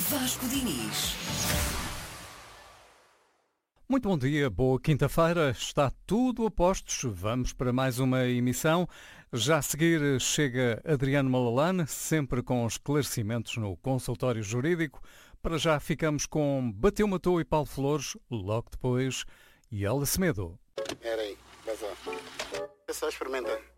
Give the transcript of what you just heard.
Vasco Diniz. Muito bom dia, boa quinta-feira. Está tudo a postos. Vamos para mais uma emissão. Já a seguir chega Adriano Malalane, sempre com esclarecimentos no consultório jurídico. Para já ficamos com Bateu, Matou e Paulo Flores, logo depois, e Ela Semedo. Era aí, vai lá. É só experimenta.